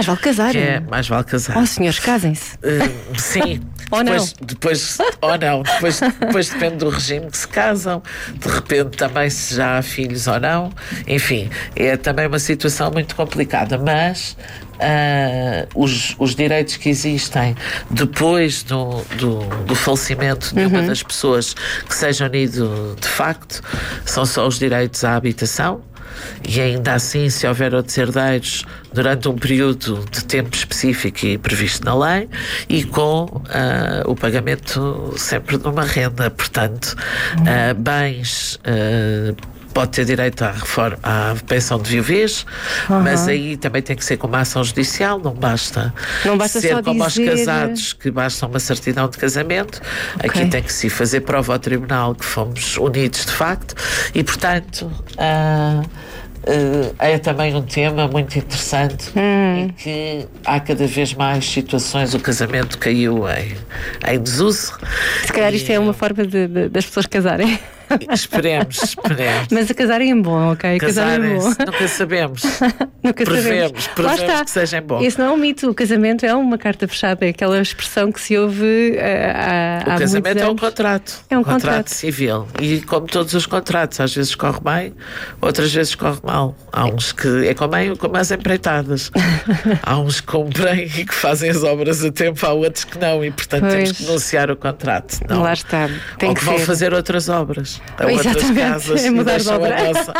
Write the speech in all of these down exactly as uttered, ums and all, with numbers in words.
Mais vale casarem. Que é, mais vale casar. Oh, senhores, casem-se. Uh, sim. Ou depois, não? Depois, ou não. Depois, depois depende do regime que se casam. De repente também se já há filhos ou não. Enfim, é também uma situação muito complicada. Mas uh, os, os direitos que existem depois do, do, do falecimento de uma Uhum. das pessoas que seja unido de facto são só os direitos à habitação. E ainda assim, se houver outros herdeiros durante um período de tempo específico e previsto na lei, e com uh, o pagamento sempre de uma renda, portanto, uh, bens. Uh, Pode ter direito à, reforma, à pensão de viuvez, uhum. mas aí também tem que ser com uma ação judicial, não basta, não basta ser só como dizer... aos casados, que basta uma certidão de casamento. Okay. Aqui tem que se fazer prova ao tribunal que fomos unidos de facto, e portanto uh, uh, é também um tema muito interessante hum. em que há cada vez mais situações, o casamento caiu em, em desuso. Se calhar e, isto é uma forma de, de, das pessoas casarem. Esperemos, esperemos. Mas a casarem é bom, ok? Casarem, é bom. nunca sabemos. Nunca prevemos, sabemos. prevemos Lá está. que seja bom. Esse não é um mito. O casamento é uma carta fechada, é aquela expressão que se ouve uh, há, o há casamento é um anos. contrato. É um, um contrato, contrato civil. E como todos os contratos, às vezes corre bem, outras vezes corre mal. Há uns que é como, é, como as empreitadas. Há uns que cumprem e que fazem as obras a tempo, há outros que não, e portanto pois. temos que denunciar o contrato. Não. Lá está. Tem Ou que, que vão ser. fazer outras obras a Exatamente. outras casas É mudar de e obra. a nossa.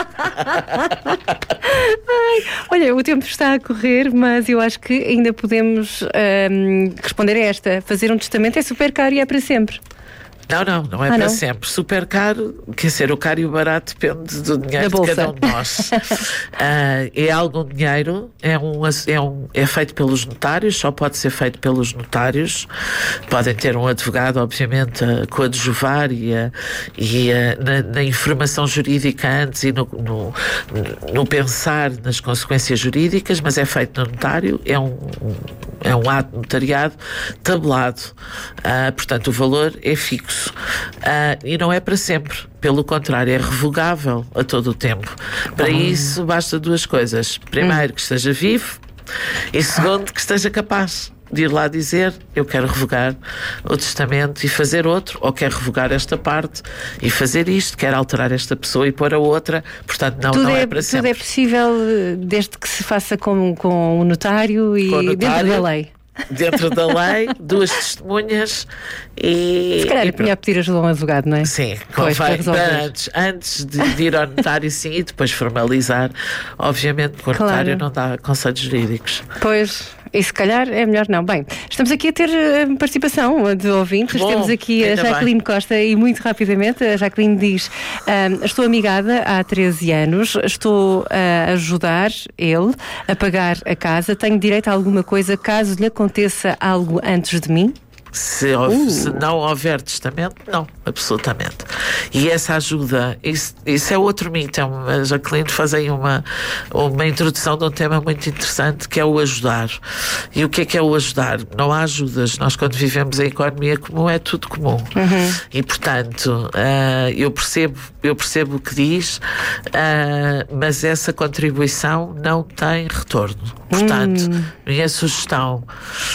Ai, olha, o tempo está a correr, mas eu acho que ainda podemos um, responder a esta. Fazer um testamento é super caro e é para sempre. Não, não, não é ah, para não? sempre. Super caro, quer dizer, o caro e o barato depende do dinheiro da de bolsa. cada um de nós. uh, é algum dinheiro, é, um, é, um, é feito pelos notários, só pode ser feito pelos notários. Podem ter um advogado, obviamente, a coadjuvar e, a, e a, na, na informação jurídica antes e no, no, no pensar nas consequências jurídicas, mas é feito no notário, é um, é um ato notariado tabelado. Uh, portanto, o valor é fixo. Uh, e não é para sempre, pelo contrário, é revogável a todo o tempo. Para uhum. isso basta duas coisas: primeiro, uhum. que esteja vivo, e segundo, que esteja capaz de ir lá dizer: eu quero revogar o testamento e fazer outro, ou quero revogar esta parte e fazer isto, quero alterar esta pessoa e pôr a outra. Portanto, não, tudo não é, é para tudo sempre. É possível desde que se faça com, com o notário e com o notário, dentro da lei. Dentro da lei, duas testemunhas e. Se calhar e é melhor pedir ajuda a um advogado, não é? Sim, pois, convém, para antes, antes de, de ir ao notário, sim, e depois formalizar. Obviamente, o claro. notário não dá conselhos jurídicos. Pois, e se calhar é melhor não. Bem, estamos aqui a ter uh, participação de ouvintes. Bom, temos aqui a Jacqueline bem. Costa e muito rapidamente a Jacqueline diz: um, estou amigada há treze anos, estou a ajudar ele a pagar a casa, tenho direito a alguma coisa caso lhe aconteça algo antes de mim? Se, uh. se não houver testamento, não, absolutamente. E essa ajuda, isso, isso é outro mito. É uma, a Jacqueline faz aí uma, uma introdução de um tema muito interessante, que é o ajudar. E o que é que é o ajudar? Não há ajudas. Nós, quando vivemos a economia comum, é tudo comum. Uhum. E, portanto, uh, eu percebo, eu percebo o que diz, uh, mas essa contribuição não tem retorno. Portanto, hum. minha sugestão: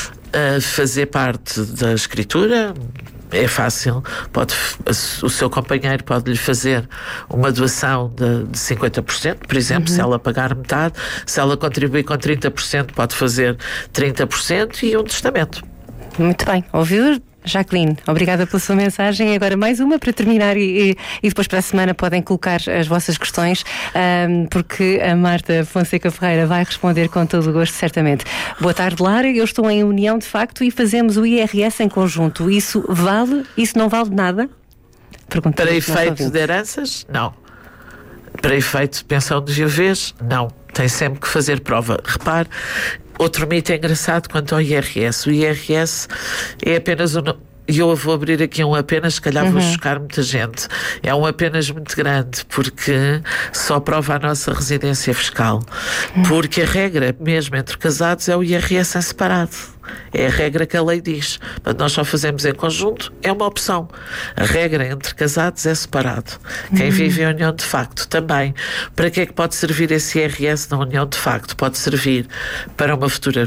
a fazer parte da escritura é fácil. Pode, o seu companheiro pode lhe fazer uma doação de, de cinquenta por cento, por exemplo, uhum. se ela pagar metade. Se ela contribuir com trinta por cento, pode fazer trinta por cento e um testamento. Muito bem, ouviu, Jacqueline? Obrigada pela sua mensagem. Agora mais uma para terminar e, e depois para a semana podem colocar as vossas questões, um, porque a Marta Fonseca Ferreira vai responder com todo o gosto, certamente. Boa tarde, Lara. Eu estou em união de facto e fazemos o I R S em conjunto. Isso vale? Isso não vale nada? Pergunta para efeito de heranças? Não. Para efeito de pensão de viuvez? Não. Tem sempre que fazer prova. Repare, outro mito engraçado quanto ao I R S. O I R S é apenas um... E eu vou abrir aqui um apenas, se calhar uhum. vou chocar muita gente. É um apenas muito grande, porque só prova a nossa residência fiscal. Uhum. Porque a regra, mesmo entre casados, é o I R S em separado. É a regra que a lei diz. Mas nós só fazemos em conjunto, é uma opção. A regra entre casados é separado. Quem uhum. vive em união de facto também. Para que é que pode servir esse I R S na união de facto? Pode servir para uma futura